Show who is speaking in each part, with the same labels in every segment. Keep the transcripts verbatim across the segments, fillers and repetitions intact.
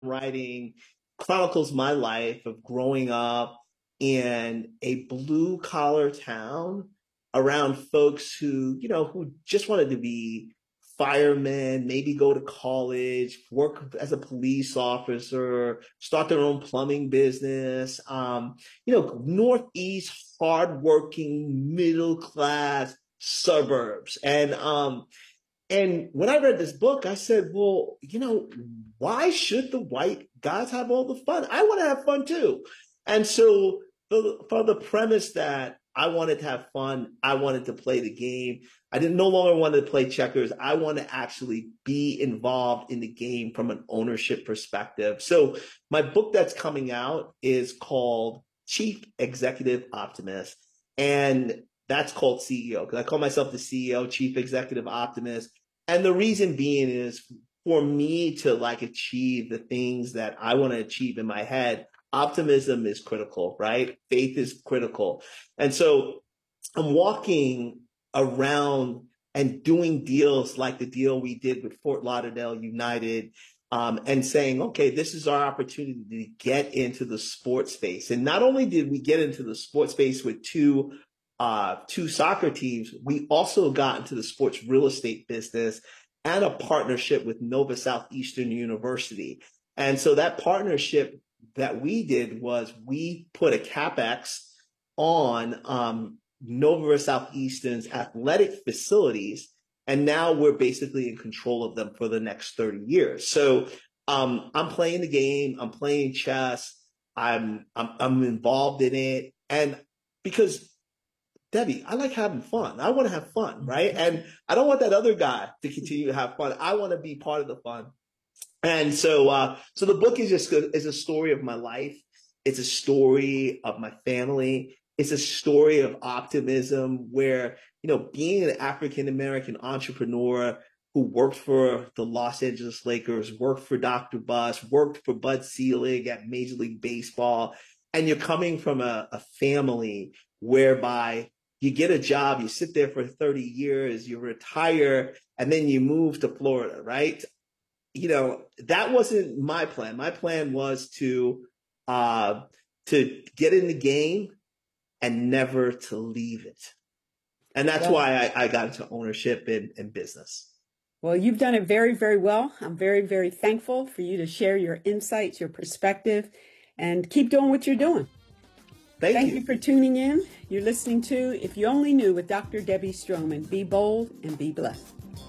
Speaker 1: writing chronicles my life of growing up in a blue collar town around folks who, you know, who just wanted to be firemen, maybe go to college, work as a police officer, start their own plumbing business. Um, you know, Northeast, hardworking, middle class suburbs. And um, and when I read this book, I said, well, you know, why should the white guys have all the fun? I want to have fun too. And so for, for the premise that I wanted to have fun, I wanted to play the game. I didn't no longer want to play checkers. I want to actually be involved in the game from an ownership perspective. So my book that's coming out is called Chief Executive Optimist. And that's called C E O because I call myself the C E O, Chief Executive Optimist. And the reason being is for me to like achieve the things that I want to achieve in my head, optimism is critical, right? Faith is critical. And so I'm walking around and doing deals like the deal we did with Fort Lauderdale United, um, and saying, okay, this is our opportunity to get into the sports space. And not only did we get into the sports space with two Uh, two soccer teams, we also got into the sports real estate business and a partnership with Nova Southeastern University. And so that partnership that we did was we put a CapEx on um, Nova Southeastern's athletic facilities, and now we're basically in control of them for the next thirty years. So um, I'm playing the game, I'm playing chess, I'm, I'm I'm involved in it, and because Debbie, I like having fun. I want to have fun, right? And I don't want that other guy to continue to have fun. I want to be part of the fun. And so, uh, so the book is just a, is a story of my life. It's a story of my family. It's a story of optimism where, you know, being an African-American entrepreneur who worked for the Los Angeles Lakers, worked for Doctor Buss, worked for Bud Selig at Major League Baseball, and you're coming from a, a family whereby you get a job, you sit there for thirty years, you retire, and then you move to Florida, right? You know, that wasn't my plan. My plan was to uh, to get in the game and never to leave it. And that's
Speaker 2: Well,
Speaker 1: why I, I got into ownership and, and business.
Speaker 2: well, you've done it very, very well. I'm very, very thankful for you to share your insights, your perspective, and keep doing what you're doing.
Speaker 1: Thank,
Speaker 2: Thank
Speaker 1: you.
Speaker 2: you for tuning in. You're listening to If You Only Knew with Doctor Debbie Stroman. Be bold and be blessed.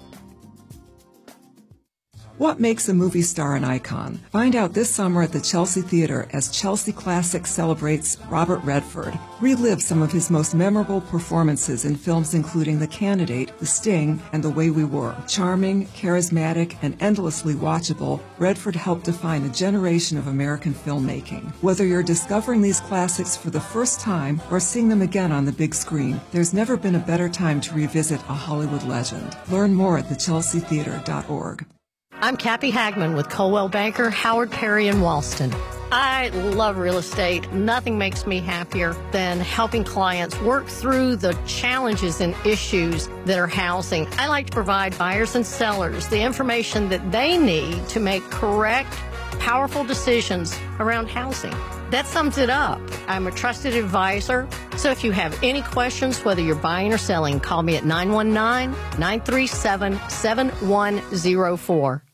Speaker 3: What makes a movie star an icon? Find out this summer at the Chelsea Theater as Chelsea Classics celebrates Robert Redford. Relive some of his most memorable performances in films including The Candidate, The Sting, and The Way We Were. Charming, charismatic, and endlessly watchable, Redford helped define a generation of American filmmaking. Whether you're discovering these classics for the first time or seeing them again on the big screen, there's never been a better time to revisit a Hollywood legend. Learn more at the chelsea theater dot org.
Speaker 4: I'm Kathy Hagman with Coldwell Banker, Howard Perry in Walston. I love real estate. Nothing makes me happier than helping clients work through the challenges and issues that are housing. I like to provide buyers and sellers the information that they need to make correct, powerful decisions around housing. That sums it up. I'm a trusted advisor. So if you have any questions, whether you're buying or selling, call me at nine one nine, nine three seven, seven one zero four.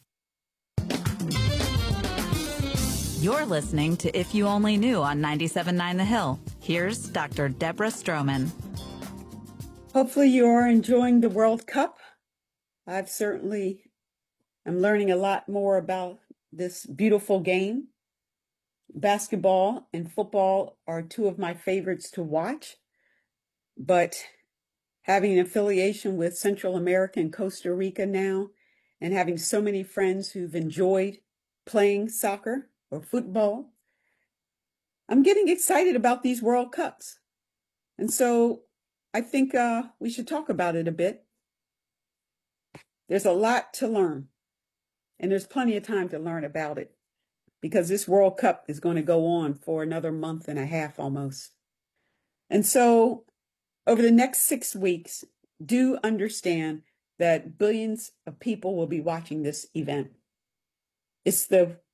Speaker 5: You're listening to If You Only Knew on ninety-seven point nine The Hill. Here's Doctor Deborah Stroman.
Speaker 2: Hopefully you are enjoying the World Cup. I've certainly am learning a lot more about this beautiful game. Basketball and football are two of my favorites to watch, but having an affiliation with Central America and Costa Rica now, and having so many friends who've enjoyed playing soccer or football, I'm getting excited about these World Cups. And so I think uh, we should talk about it a bit. There's a lot to learn, and there's plenty of time to learn about it, because this World Cup is going to go on for another month and a half almost. And so over the next six weeks, do understand that billions of people will be watching this event. It's the